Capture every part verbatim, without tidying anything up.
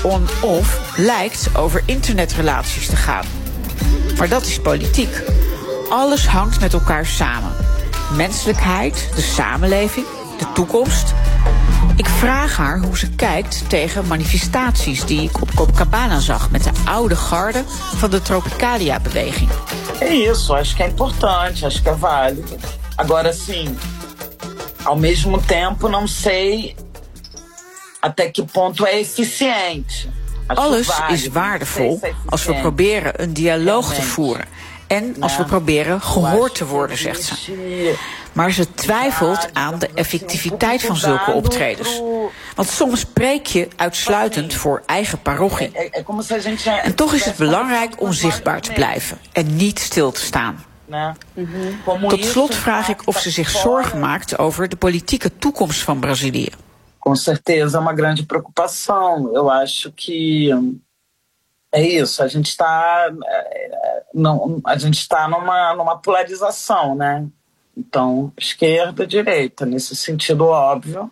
on-off lijkt over internetrelaties te gaan. Maar dat is politiek. Alles hangt met elkaar samen. Menselijkheid, de samenleving, de toekomst. Ik vraag haar hoe ze kijkt tegen manifestaties die ik op Copacabana zag met de oude garde van de Tropicalia-beweging. É isso, acho que é importante, acho que é válido. Agora sim, ao mesmo tempo não sei até que ponto é eficiente. Alles is waardevol als we proberen een dialoog te voeren. En als we proberen gehoord te worden, zegt ze. Maar ze twijfelt aan de effectiviteit van zulke optredens. Want soms spreek je uitsluitend voor eigen parochie. En toch is het belangrijk om zichtbaar te blijven en niet stil te staan. Tot slot vraag ik of ze zich zorgen maakt over de politieke toekomst van Brazilië. Com certeza é uma grande preocupação. Eu acho que é isso. A gente está, não, a gente está numa, numa polarização, né? Então, esquerda, direita, nesse sentido óbvio.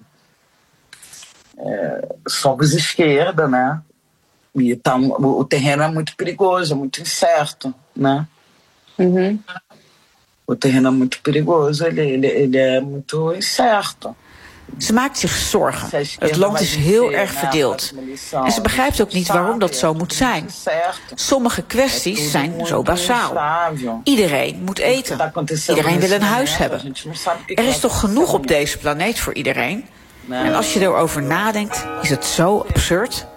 É, somos esquerda, né? E tá, o, o terreno é muito perigoso, é muito incerto, né? Uhum. O terreno é muito perigoso, ele, ele, ele é muito incerto. Ze maakt zich zorgen. Het land is heel erg verdeeld. En ze begrijpt ook niet waarom dat zo moet zijn. Sommige kwesties zijn zo basaal. Iedereen moet eten. Iedereen wil een huis hebben. Er is toch genoeg op deze planeet voor iedereen? En als je erover nadenkt, is het zo absurd.